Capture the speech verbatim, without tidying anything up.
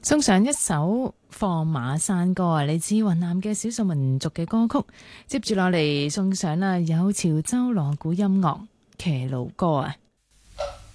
送上一首放馬山歌啊，嚟自雲南嘅少數民族嘅歌曲。接住落嚟送上啦，有潮州鑼鼓音樂騎驢歌啊。